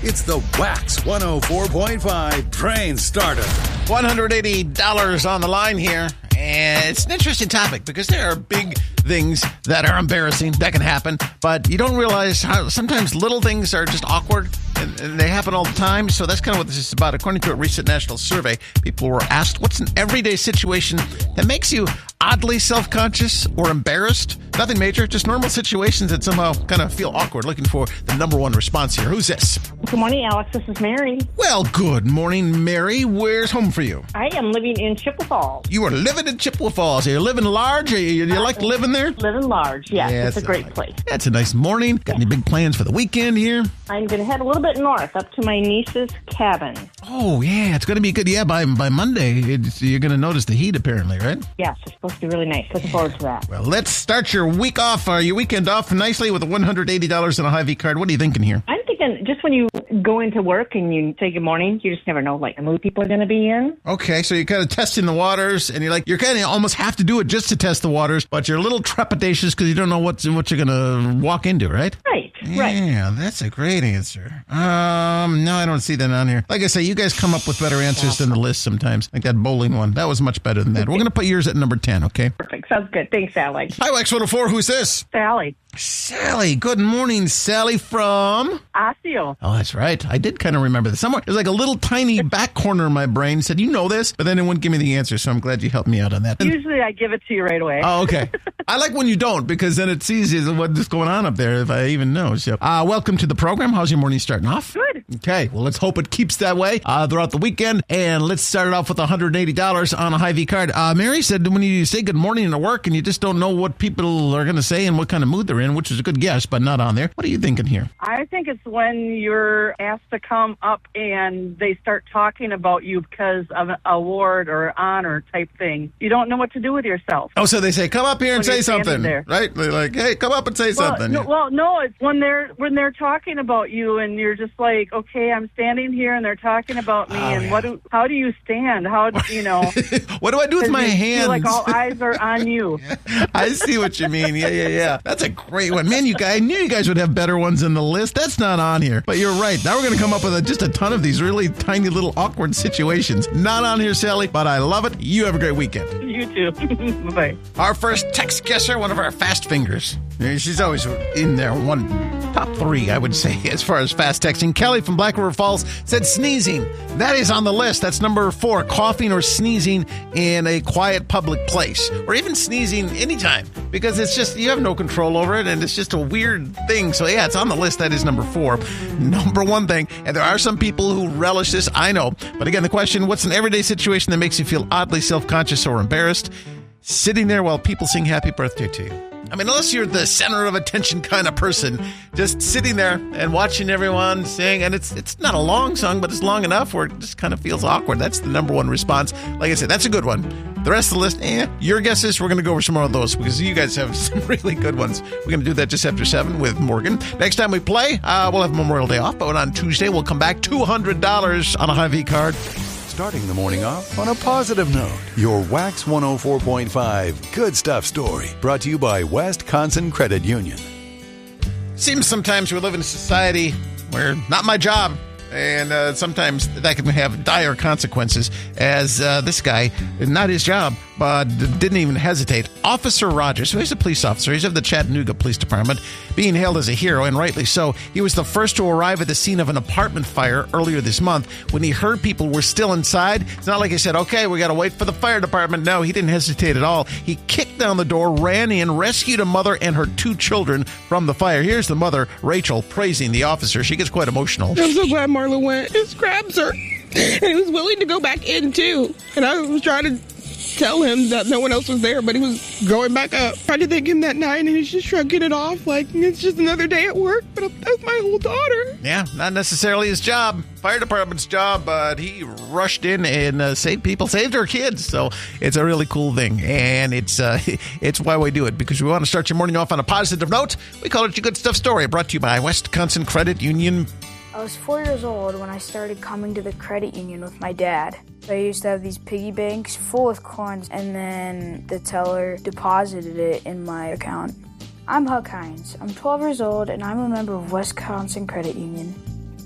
It's the Wax 104.5 Train Starter. $180 on the line here. And it's an interesting topic because there are big things that are embarrassing that can happen, but you don't realize how sometimes little things are just awkward and they happen all the time. So that's kind of what this is about. According to a recent national survey, people were asked what's an everyday situation that makes you oddly self-conscious or embarrassed. Nothing major, just normal situations that somehow kind of feel awkward. Looking for the number one response here. Who's this? Good morning, Alex. This is Mary. Well, good morning, Mary. Where's home for you? I am living in Chippewa Falls. You are living in Chippewa Falls. Are you living large? You like living there? Living large, yes. Yeah, it's a great place. Yeah, it's a nice morning. Got any big plans for the weekend here? I'm going to head a little bit north up to my niece's cabin. Oh, yeah. It's going to be good. Yeah, by Monday, you're going to notice the heat, apparently, right? Yes, it's supposed to be really nice. Looking forward to that. Well, let's start your week off, your weekend off nicely with a $180 and a Hy-Vee card. What are you thinking here? I'm thinking just when you go into work and you say good morning, you just never know like the mood people are going to be in. Okay, so you're kind of testing the waters, and you're kind of almost have to do it just to test the waters, but you're a little trepidatious because you don't know what you're going to walk into, right? Right, right. Yeah, that's a great answer. No, I don't see that on here. Like I say, you guys come up with better answers than the list sometimes. Like that bowling one. That was much better than that. We're going to put yours at number 10, okay? Perfect. Sounds good. Thanks, Alex. Hi, Wax 104. Who's this? Sally. Sally. Good morning, Sally from... Osseo. Oh, that's right. I did kind of remember this. Somewhere, there's like a little tiny back corner of my brain said, you know this, but then it wouldn't give me the answer, so I'm glad you helped me out on that. Usually I give it to you right away. Oh, okay. I like when you don't, because then it's easy what's going on up there if I even know. So, welcome to the program. How's your morning starting off? Good. Okay. Well, let's hope it keeps that way throughout the weekend. And let's start it off with $180 on a Hy-Vee card. Mary said when you say good morning at work and you just don't know what people are going to say and what kind of mood they're in, which is a good guess, but not on there. What are you thinking here? I think it's when you're asked to come up and they start talking about you because of an award or honor type thing. You don't know what to do with yourself. Oh, so they say, come up here and say something, there. Right? They're like, hey, come up and say something. No, it's when they're talking about you and you're just like, okay, I'm standing here and they're talking about me how do you stand? How do you know? What do I do with my hands? Feel like all eyes are on you. I see what you mean. Yeah. That's a great one. Man, I knew you guys would have better ones in the list. That's not on here. But you're right. Now we're going to come up with just a ton of these really tiny little awkward situations. Not on here, Sally, but I love it. You have a great weekend. You too. Bye-bye. Our first text guesser, one of our fast fingers. She's always in there, top 3, I would say, as far as fast texting. Kelly from Black River Falls said sneezing. That is on the list. That's number 4, coughing or sneezing in a quiet public place. Or even sneezing anytime, because it's just, you have no control over it, and it's just a weird thing. So yeah, it's on the list. That is number 4. Number 1 thing, and there are some people who relish this, I know. But again, the question, what's an everyday situation that makes you feel oddly self-conscious or embarrassed? Sitting there while people sing happy birthday to you. I mean, unless you're the center of attention kind of person, just sitting there and watching everyone sing, and it's not a long song, but it's long enough where it just kind of feels awkward. That's the number 1 response. Like I said, that's a good one. The rest of the list, your guesses, we're going to go over some more of those because you guys have some really good ones. We're going to do that just after 7 with Morgan. Next time we play, we'll have Memorial Day off, but on Tuesday, we'll come back $200 on a Hy-Vee card. Starting the morning off on a positive note. Your Wax 104.5 Good Stuff story brought to you by Wisconsin Credit Union. Seems sometimes we live in a society where not my job. And sometimes that can have dire consequences, as this guy, not his job, but didn't even hesitate. Officer Rogers, so he's a police officer. He's of the Chattanooga Police Department, being hailed as a hero, and rightly so. He was the first to arrive at the scene of an apartment fire earlier this month. When he heard people were still inside, it's not like he said, okay, we got to wait for the fire department. No, he didn't hesitate at all. He kicked down the door, ran in, rescued a mother and her 2 children from the fire. Here's the mother, Rachel, praising the officer. She gets quite emotional. I'm so glad Marla went. His grabs her. And he was willing to go back in, too. And I was trying to tell him that no one else was there, but he was going back up. Tried to thank him that night, and he's just shrugging it off like it's just another day at work, but that's my whole daughter. Yeah, not necessarily his job. Fire department's job, but he rushed in and saved people, saved our kids. So it's a really cool thing, and it's why we do it, because we want to start your morning off on a positive note. We call it your Good Stuff story, brought to you by Wisconsin Credit Union. I was 4 years old when I started coming to the credit union with my dad. I used to have these piggy banks full of coins, and then the teller deposited it in my account. I'm Huck Hines. I'm 12 years old, and I'm a member of Wisconsin Credit Union.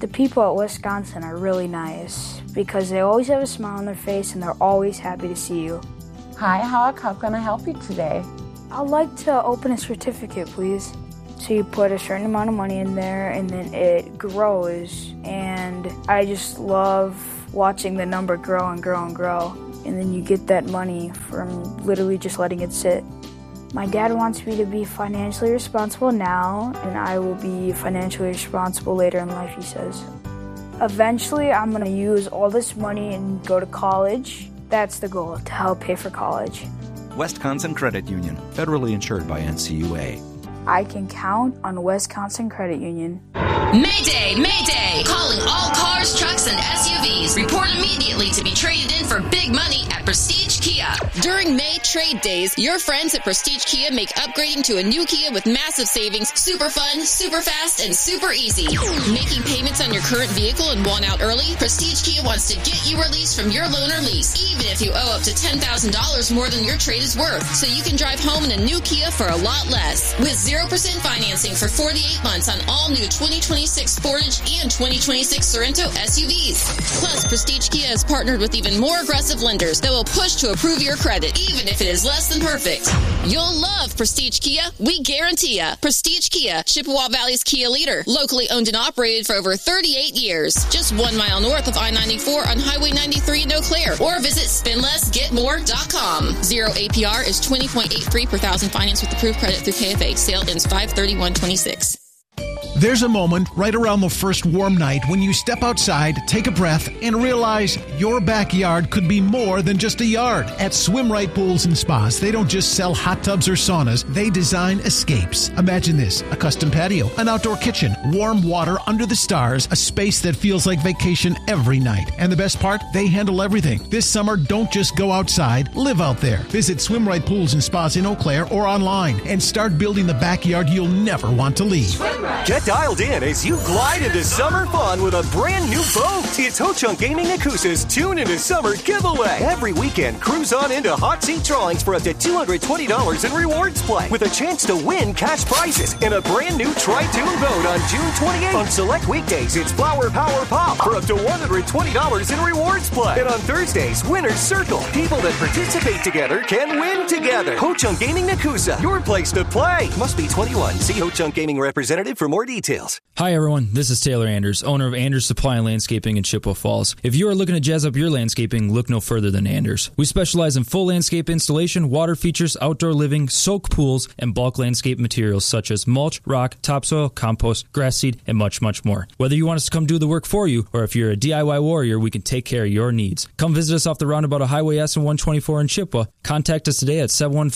The people at Wisconsin are really nice because they always have a smile on their face and they're always happy to see you. Hi, how can I help you today? I'd like to open a certificate, please. So you put a certain amount of money in there and then it grows. And I just love watching the number grow and grow and grow. And then you get that money from literally just letting it sit. My dad wants me to be financially responsible now, and I will be financially responsible later in life, he says. Eventually, I'm going to use all this money and go to college. That's the goal, to help pay for college. Wisconsin Credit Union, federally insured by NCUA. I can count on Wisconsin Credit Union. Mayday! Mayday! Calling all cars, trucks, and SUVs. Report immediately to be traded in for big money at Prestige Kia. During May trade days, your friends at Prestige Kia make upgrading to a new Kia with massive savings super fun, super fast, and super easy. Making payments on your current vehicle and want out early? Prestige Kia wants to get you released from your loan or lease, even if you owe up to $10,000 more than your trade is worth, so you can drive home in a new Kia for a lot less. With 0% financing for 48 months on all new 2026 Sportage and 2026 Sorento SUVs. Plus, Prestige Kia has partnered with even more aggressive lenders that will push to approve your credit, even if it is less than perfect. You'll love Prestige Kia. We guarantee ya. Prestige Kia, Chippewa Valley's Kia leader. Locally owned and operated for over 38 years. Just 1 mile north of I-94 on Highway 93 in Eau Claire. Or visit spendlessgetmore.com. Zero APR is 20.83 per thousand finance with approved credit through KFA. Sale ends 5/31/26. There's a moment right around the first warm night when you step outside, take a breath, and realize your backyard could be more than just a yard. At Swim Right Pools and Spas, they don't just sell hot tubs or saunas, they design escapes. Imagine this: a custom patio, an outdoor kitchen, warm water under the stars, a space that feels like vacation every night. And the best part? They handle everything. This summer, don't just go outside, live out there. Visit Swim Right Pools and Spas in Eau Claire or online and start building the backyard you'll never want to leave. Get dialed in as you glide into summer fun with a brand new boat. It's Ho-Chunk Gaming Nakusa's Tune into Summer giveaway. Every weekend, cruise on into hot seat drawings for up to $220 in rewards play with a chance to win cash prizes and a brand new Tri-Tune boat on June 28th. On select weekdays, it's Flower Power Pop for up to $120 in rewards play. And on Thursdays, Winner's Circle. People that participate together can win together. Ho-Chunk Gaming Nakusa, your place to play. Must be 21. See Ho-Chunk Gaming representative for more details. Hi everyone, this is Taylor Anders, owner of Anders Supply and Landscaping in Chippewa Falls. If you are looking to jazz up your landscaping, look no further than Anders. We specialize in full landscape installation, water features, outdoor living, soak pools, and bulk landscape materials such as mulch, rock, topsoil, compost, grass seed, and much, much more. Whether you want us to come do the work for you, or if you're a DIY warrior, we can take care of your needs. Come visit us off the roundabout of Highway S and 124 in Chippewa. Contact us today at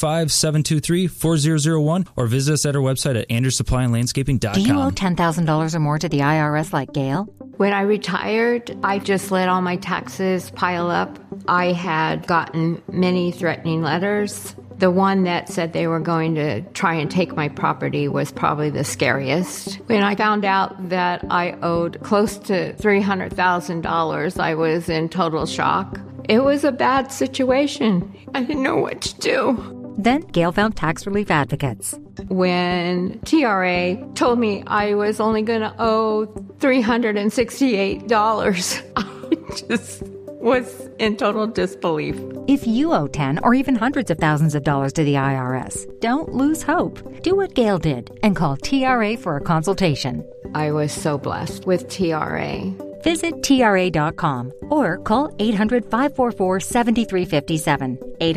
715-723-4001 or visit us at our website at anderssupplyandlandscaping.com. Do you owe $10,000 or more to the IRS like Gail? When I retired, I just let all my taxes pile up. I had gotten many threatening letters. The one that said they were going to try and take my property was probably the scariest. When I found out that I owed close to $300,000, I was in total shock. It was a bad situation. I didn't know what to do. Then Gail found tax relief advocates. When TRA told me I was only going to owe $368, I just was in total disbelief. If you owe 10 or even hundreds of thousands of dollars to the IRS, don't lose hope. Do what Gail did and call TRA for a consultation. I was so blessed with TRA. Visit TRA.com or call 800-544-7357.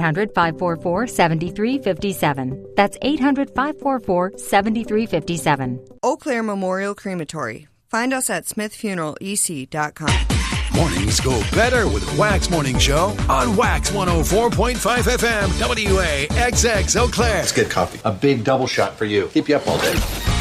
800-544-7357. That's 800-544-7357. Eau Claire Memorial Crematory. Find us at smithfuneralec.com. Mornings go better with Wax Morning Show on Wax 104.5 FM, WAXX Eau Claire. Let's get coffee. A big double shot for you. Keep you up all day.